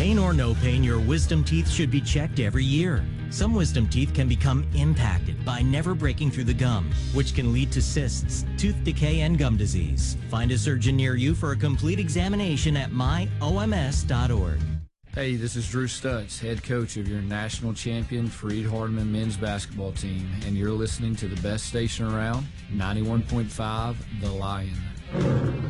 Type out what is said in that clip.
Pain or no pain, your wisdom teeth should be checked every year. Some wisdom teeth can become impacted by never breaking through the gum, which can lead to cysts, tooth decay, and gum disease. Find a surgeon near you for a complete examination at myoms.org. Hey, this is Drew Stutz, head coach of your national champion Freed Hardeman men's basketball team, and you're listening to the best station around, 91.5 The Lion.